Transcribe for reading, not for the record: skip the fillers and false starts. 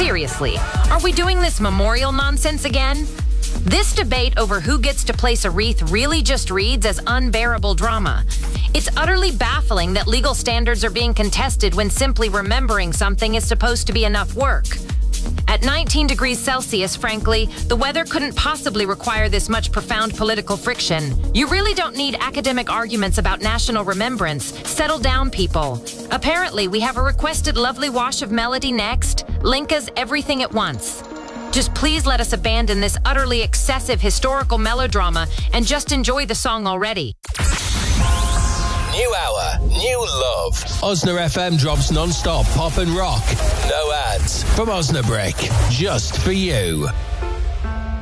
Seriously, are we doing this memorial nonsense again? This debate over who gets to place a wreath really just reads as unbearable drama. It's utterly baffling that legal standards are being contested when simply remembering something is supposed to be enough work. At 19 degrees Celsius, frankly, the weather couldn't possibly require this much profound political friction. You really don't need academic arguments about national remembrance. Settle down, people. Apparently, we have a requested lovely wash of melody next. Linka's Everything at Once. Just please let us abandon this utterly excessive historical melodrama and just enjoy the song already. New hour, new love. Osna FM drops non-stop pop and rock. No ads from Osnabrick, just for you.